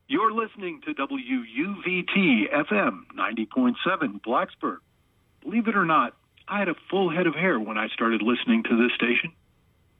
You're listening to WUVT FM 90.7 Blacksburg. Believe it or not, I had a full head of hair when I started listening to this station.